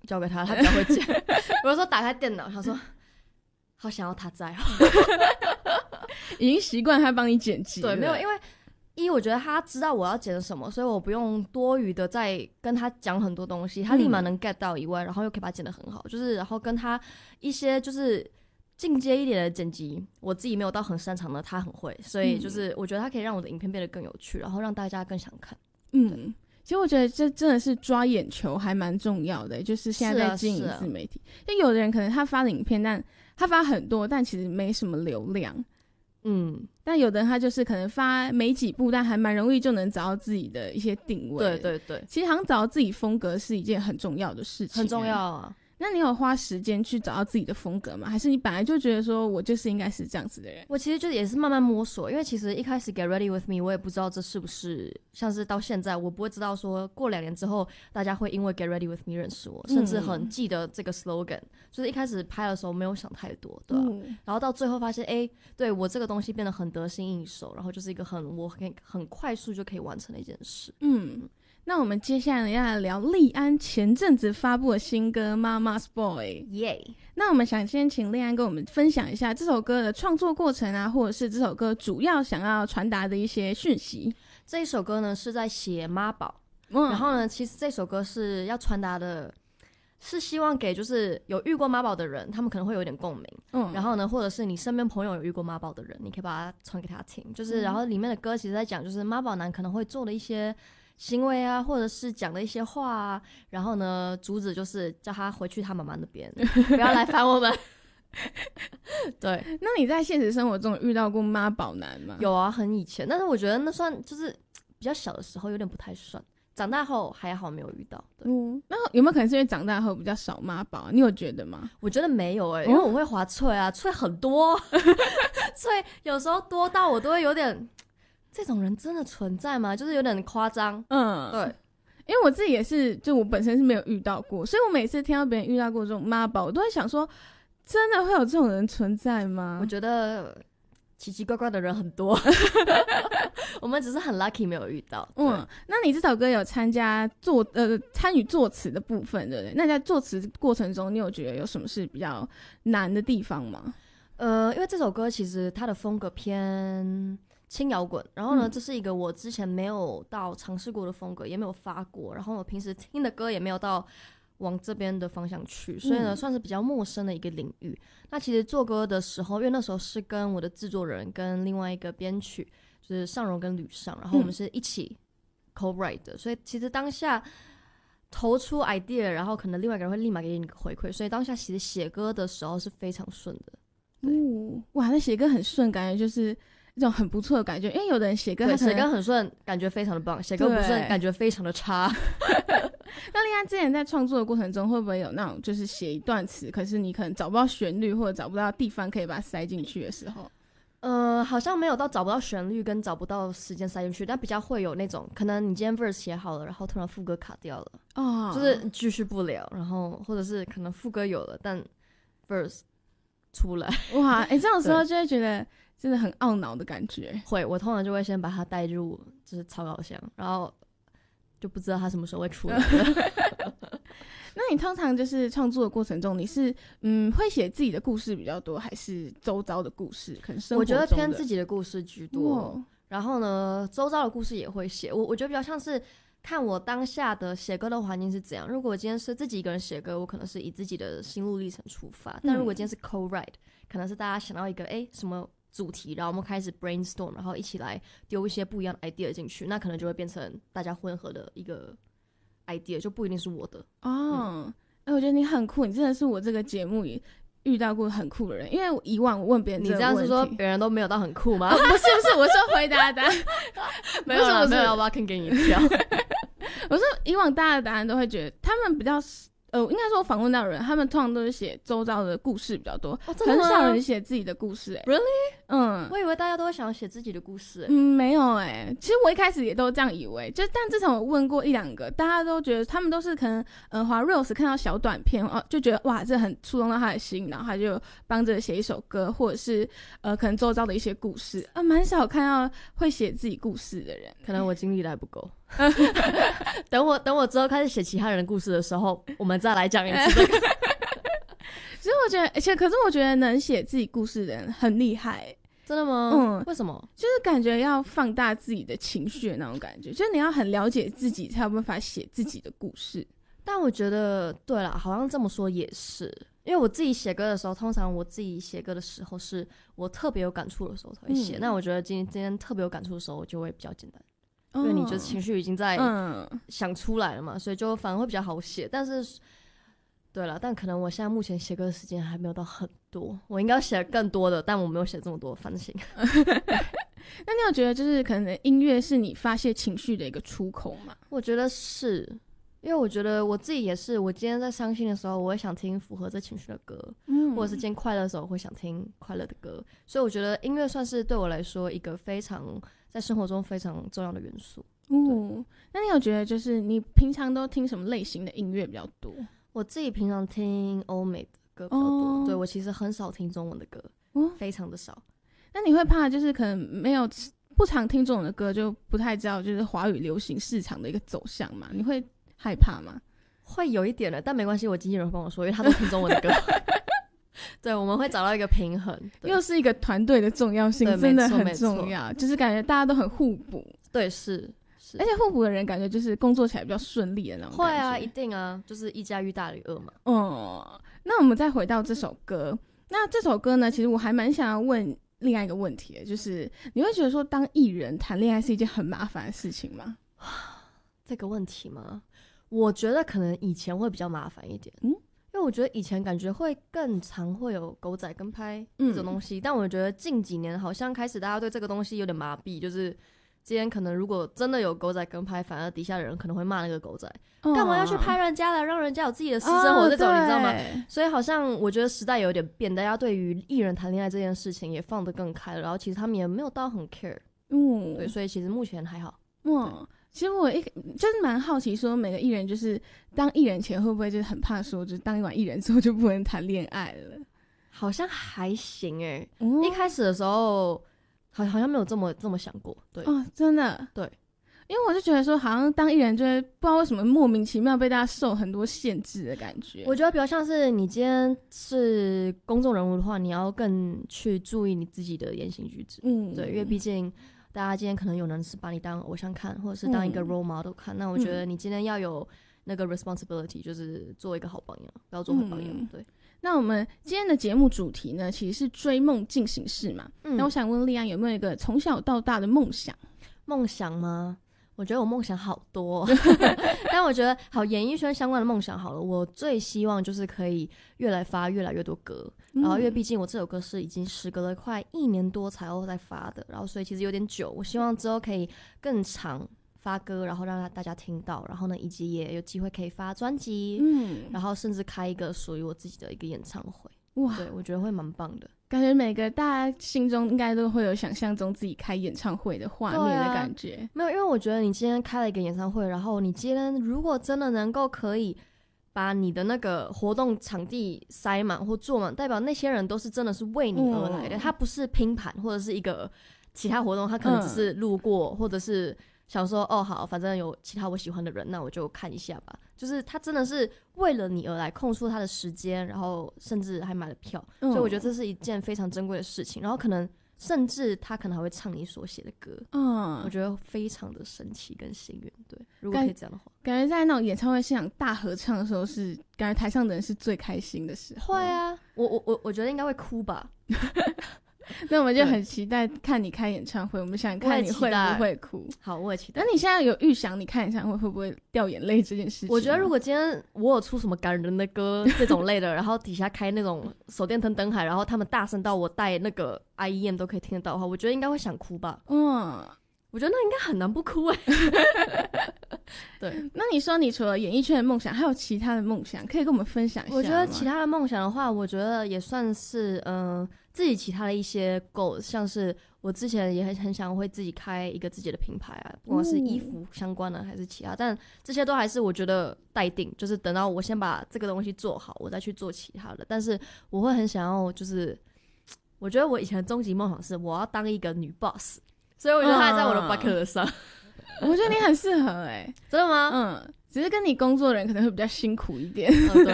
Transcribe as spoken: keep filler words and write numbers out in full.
交给他，他比较会剪。我就说打开电脑，他说好想要他在哦， 已经习惯他帮你剪辑了。 对，没有，因为一我觉得他知道我要剪什么，所以我不用多余的再跟他讲很多东西，他立马能 get 到以外，然后又可以把它剪得很好，就是然后跟他一些就是进阶一点的剪辑，我自己没有到很擅长的，他很会，所以就是我觉得他可以让我的影片变得更有趣，然后让大家更想看。 嗯，其实我觉得这真的是抓眼球还蛮重要的，就是现在在经营自媒体，就、啊啊、有的人可能他发的影片，但他发很多，但其实没什么流量。嗯，但有的人他就是可能发没几部，但还蛮容易就能找到自己的一些定位。 对对对， 其实好像找到自己风格是一件很重要的事情、欸， 很重要啊。 那你有花时间去找到自己的风格吗？还是你本来就觉得说我就是应该是这样子的人？ 我其实就也是慢慢摸索，因为其实一开始 Get Ready With Me 我也不知道这是不是像是到现在我不会知道说过两年之后大家会因为 Get Ready With Me 认识我、嗯、甚至很记得这个 slogan， 就是一开始拍的时候没有想太多，对吧、啊嗯、然后到最后发现哎，对我这个东西变得很得心应手，然后就是一个很我很很快速就可以完成的一件事。嗯， 那我们接下来要来聊立安前阵子发布的新歌《Mama's Boy》。 耶！ 那我们想先请立安跟我们分享一下这首歌的创作过程啊，或者是这首歌主要想要传达的一些讯息。 这一首歌呢是在写妈宝、嗯，然后呢，其实这首歌是要传达的，是希望给就是有遇过妈宝的人，他们可能会有点共鸣。嗯，然后呢，或者是你身边朋友有遇过妈宝的人，你可以把它传给他听。就是、嗯、然后里面的歌其实在讲，就是妈宝男可能会做的一些行为啊，或者是讲的一些话啊，然后呢，主旨就是叫他回去他妈妈那边，不要来烦我们。对， 那你在现实生活中遇到过妈宝男吗？ 有啊，很以前，但是我觉得那算就是比较小的时候，有点不太算。长大后还好没有遇到。对， 嗯，那有没有可能是因为长大后比较少妈宝？你有觉得吗？ 我觉得没有哎、欸，因为我会滑脆啊，脆很多，脆有时候多到我都会有点。这种人真的存在吗？就是有点夸张。嗯，对， 因为我自己也是，就我本身是没有遇到过，所以我每次听到别人遇到过这种妈宝，我都会想说，真的会有这种人存在吗？ 我觉得奇奇怪怪的人很多，我们只是很 lucky 没有遇到。 嗯，那你这首歌有参加作呃参与作词的部分，对不对？那在作词过程中，你有觉得有什么是比较难的地方吗？ 呃，因为这首歌其实它的风格偏轻摇滚，然后呢、嗯、这是一个我之前没有到尝试过的风格，也没有发过，然后我平时听的歌也没有到往这边的方向去，所以呢、嗯、算是比较陌生的一个领域。那其实做歌的时候，因为那时候是跟我的制作人跟另外一个编曲就是尚荣跟吕尚，然后我们是一起 co-write 的、嗯、所以其实当下投出 idea， 然后可能另外一个人会立马给你一个回馈，所以当下其实写歌的时候是非常顺的。 哦，哇，那写歌很顺，感觉就是一种很不错的感觉，因为有的人写歌他写歌很顺，感觉非常的棒；写歌不顺，感觉非常的差。 那立安之前在创作的过程中，会不会有那种就是写一段词，可是你可能找不到旋律或者找不到地方可以把它塞进去的时候？ 呃，好像没有到找不到旋律跟找不到时间塞进去，但比较会有那种可能你今天 verse 写好了，然后突然副歌卡掉了，哦，就是继续不了，然后或者是可能副歌有了，但 verse 出来。 哇，哎、欸，这种时候就会觉得真的很懊恼的感觉。 会，我通常就会先把它带入就是草稿箱，然后就不知道它什么时候会出来了。 那你通常就是创作的过程中，你是嗯会写自己的故事比较多，还是周遭的故事？可能生活中的。 我觉得偏自己的故事居多，然后呢，周遭的故事也会写。我我觉得比较像是看我当下的写歌的环境是怎样。如果我今天是自己一个人写歌，我可能是以自己的心路历程出发；嗯、但如果今天是 co-write， 可能是大家想到一个哎什么主题，然后我们开始 brainstorm， 然后一起来丢一些不一样的 idea 进去，那可能就会变成大家混合的一个 idea， 就不一定是我的哦。哎、嗯欸，我觉得你很酷，你真的是我这个节目也遇到过很酷的人。因为以往我问别人这个问题， 你这样是说别人都没有到很酷吗？ 哦、不是不是，我说回答的没有啦，没有要不要坑给你跳？ 我说以往大家的答案都会觉得他们比较。呃，应该说我访问到的人，他们通常都是写周遭的故事比较多，哦、很少人写自己的故事、欸。 Really？ 嗯， 我以为大家都会想要写自己的故事、欸。 嗯，没有哎、欸。其实我一开始也都这样以为，就但自从我问过一两个，大家都觉得他们都是可能呃滑 reels 看到小短片哦，就觉得哇这很触动到他的心，然后他就帮着写一首歌，或者是呃可能周遭的一些故事啊，蛮少看到会写自己故事的人。 可能我经历的还不够。 等我等我之后开始写其他人的故事的时候，我们再来讲一次这个。 其实我觉得，而且可是我觉得能写自己故事的人很厉害。 真的吗？ 嗯， 为什么？ 就是感觉要放大自己的情绪的那种感觉，就是你要很了解自己才有办法写自己的故事。 但我觉得对啦，好像这么说也是，因为我自己写歌的时候，通常我自己写歌的时候是我特别有感触的时候才会写、嗯、那我觉得今天今天特别有感触的时候就会比较简单、哦、因为你就情绪已经在想出来了嘛、嗯、所以就反而会比较好写。但是对了，但可能我现在目前写歌的时间还没有到很多，我应该要写更多的，但我没有写这么多，反省。 那你有觉得就是可能音乐是你发泄情绪的一个出口吗？ 我觉得是，因为我觉得我自己也是，我今天在伤心的时候我会想听符合这情绪的歌、嗯、或者是今天快乐的时候我会想听快乐的歌，所以我觉得音乐算是对我来说一个非常在生活中非常重要的元素。 哦，那你有觉得就是你平常都听什么类型的音乐比较多？ 我自己平常听欧美的歌比较多、哦、对，我其实很少听中文的歌、哦、非常的少。 那你会怕就是可能没有不常听中文的歌就不太知道就是华语流行市场的一个走向嘛？你会害怕吗？ 会有一点的，但没关系，我经纪人会帮我说，因为他都听中文的歌。对，我们会找到一个平衡。 又是一个团队的重要性，真的很重要，就是感觉大家都很互补。 对，是。 而且互补的人感觉就是工作起来比较顺利的那种感觉。 会啊，一定啊，就是一加一大于二嘛。 嗯，那我们再回到这首歌，那这首歌呢，其实我还蛮想要问另外一个问题的，就是你会觉得说当艺人谈恋爱是一件很麻烦的事情吗？ 这个问题吗？我觉得可能以前会比较麻烦一点，嗯，因为我觉得以前感觉会更常会有狗仔跟拍这种东西、嗯、但我觉得近几年好像开始大家对这个东西有点麻痹，就是今天可能如果真的有狗仔跟拍，反而底下的人可能会骂那个狗仔干、哦、嘛要去拍人家了，让人家有自己的私生活这种、哦、你知道吗？所以好像我觉得时代有点变，大家对于艺人谈恋爱这件事情也放得更开了，然后其实他们也没有到很 care。 嗯，对，所以其实目前还好。 嗯，其实我一就是蛮好奇说每个艺人就是当艺人前会不会就是很怕说就是当完艺人之后就不能谈恋爱了？ 好像还行耶、欸嗯、一开始的时候好好像没有这么这么想过。对哦，真的。 对， 因为我就觉得说好像当艺人就会不知道为什么莫名其妙被大家受很多限制的感觉。 我觉得比较像是你今天是公众人物的话，你要更去注意你自己的言行举止。嗯，对，因为毕竟大家今天可能有人是把你当偶像看，或者是当一个 role model 看、嗯、那我觉得你今天要有那个 responsibility， 就是做一个好榜样，不要做坏榜样、嗯、对。 那我们今天的节目主题呢其实是追梦进行式嘛、嗯、那我想问立安有没有一个从小到大的梦想？梦想吗？我觉得我梦想好多但我觉得好，演艺圈相关的梦想好了，我最希望就是可以越来发越来越多歌、嗯、然后因为毕竟我这首歌是已经时隔了快一年多才后再发的，然后所以其实有点久，我希望之后可以更长发歌，然后让大家听到，然后呢以及也有机会可以发专辑，嗯，然后甚至开一个属于我自己的一个演唱会。哇，对，我觉得会蛮棒的， 感觉每个大家心中应该都会有想象中自己开演唱会的画面的感觉、 啊、没有，因为我觉得你今天开了一个演唱会，然后你今天如果真的能够可以把你的那个活动场地塞满或坐满，代表那些人都是真的是为你而来的、嗯、他不是拼盘或者是一个其他活动，他可能只是路过、嗯、或者是想说哦好，反正有其他我喜欢的人，那我就看一下吧，就是他真的是为了你而来，空出他的时间，然后甚至还买了票、嗯、所以我觉得这是一件非常珍贵的事情，然后可能甚至他可能还会唱你所写的歌，嗯，我觉得非常的神奇跟幸运。对，如果可以这样的话， 感觉在那种演唱会现场大合唱的时候是感觉台上的人是最开心的时候。 会啊，我我我我觉得应该会哭吧那我们就很期待看你开演唱会，我们想看你会不会哭。 好，我也期待。 那你现在有预想你开演唱会会不会掉眼泪这件事情？ 我觉得如果今天我有出什么感人的歌这种类的然后底下开那种手电筒灯海，然后他们大声到我带那个 I E M 都可以听得到的话，我觉得应该会想哭吧。嗯，我觉得那应该很难不哭哎、欸。对， 那你说你除了演艺圈的梦想还有其他的梦想可以跟我们分享一下吗？ 我觉得其他的梦想的话，我觉得也算是嗯、呃、自己其他的一些 goals， 像是我之前也很很想会自己开一个自己的品牌啊，不管是衣服相关的还是其他、嗯、但这些都还是我觉得待定，就是等到我先把这个东西做好我再去做其他的。但是我会很想要，就是我觉得我以前的终极梦想是我要当一个女 boss， 所以我觉得它还在我的 bucket 上、嗯我觉得你很适合哎、欸， 真的吗？ 嗯，只是跟你工作的人可能会比较辛苦一点。 哦、对